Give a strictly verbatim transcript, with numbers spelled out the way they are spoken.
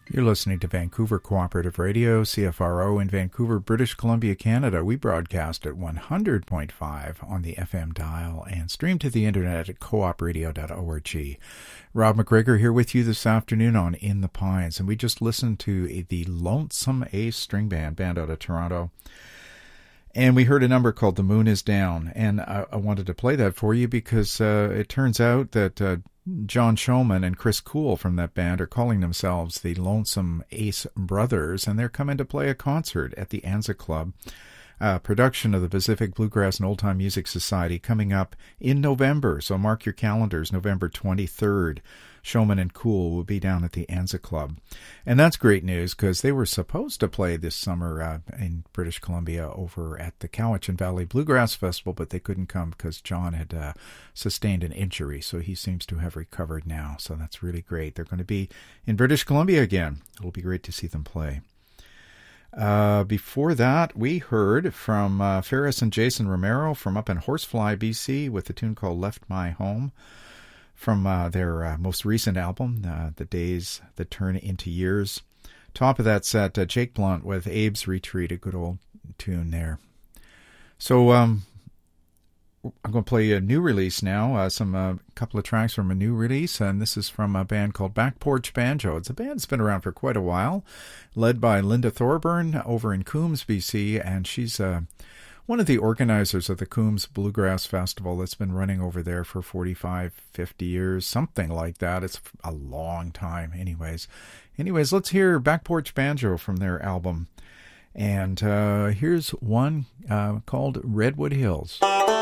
You're listening to Vancouver Cooperative Radio, C F R O in Vancouver, British Columbia, Canada. We broadcast at one hundred point five on the F M dial and stream to the internet at coop radio dot org. Rob McGregor here with you this afternoon on In the Pines, and we just listened to the Lonesome Ace String Band, band out of Toronto. And we heard a number called The Moon Is Down, and I, I wanted to play that for you because uh, it turns out that uh, John Showman and Chris Cool from that band are calling themselves the Lonesome Ace Brothers, and they're coming to play a concert at the Anza Club, uh, production of the Pacific Bluegrass and Old Time Music Society, coming up in November. So mark your calendars, November twenty-third. Showman and Cool will be down at the Anza Club. And that's great news because they were supposed to play this summer uh, in British Columbia over at the Cowichan Valley Bluegrass Festival, but they couldn't come because John had uh, sustained an injury, so he seems to have recovered now. So that's really great. They're going to be in British Columbia again. It'll be great to see them play. Uh, before that, we heard from uh, Ferris and Jason Romero from up in Horsefly, B C, with a tune called Left My Home, from uh, their uh, most recent album, uh, The Days That Turn Into Years. Top of that set, uh, Jake Blunt with Abe's Retreat, a good old tune there. So um, I'm going to play a new release now, uh, some uh, couple of tracks from a new release, and this is from a band called Back Porch Banjo. It's a band that's been around for quite a while, led by Linda Thorburn over in Coombs, B C, and she's uh, one of the organizers of the Coombs Bluegrass Festival that's been running over there for forty-five, fifty years, something like that. It's a long time anyways. Anyways, let's hear Back Porch Banjo from their album. And uh, here's one uh, called Redwood Hills.